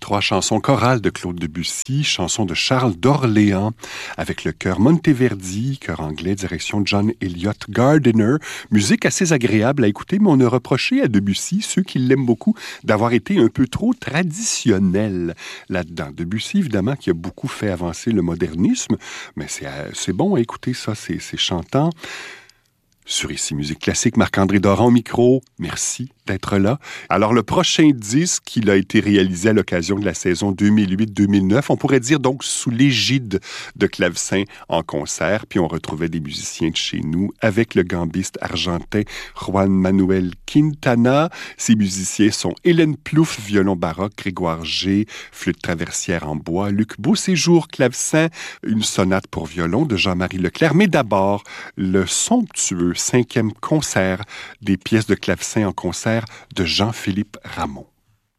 Trois chansons chorales de Claude Debussy, chansons de Charles d'Orléans, avec le chœur Monteverdi, chœur anglais, direction John Eliot Gardiner. Musique assez agréable à écouter, mais on a reproché à Debussy, ceux qui l'aiment beaucoup, d'avoir été un peu trop traditionnel là-dedans. Debussy, évidemment, qui a beaucoup fait avancer le modernisme, mais c'est bon à écouter ça, c'est chantant. Sur Ici Musique Classique, Marc-André Doran au micro. Merci d'être là. Alors, le prochain disque, il a été réalisé à l'occasion de la saison 2008-2009. On pourrait dire donc sous l'égide de Clavecin en concert. Puis on retrouvait des musiciens de chez nous avec le gambiste argentin Juan Manuel Quintana. Ces musiciens sont Hélène Plouffe, violon baroque, Grégoire G, flûte traversière en bois, Luc Beauséjour, clavecin, une sonate pour violon de Jean-Marie Leclerc. Mais d'abord, le somptueux 5e concert des pièces de clavecin en concert de Jean-Philippe Rameau.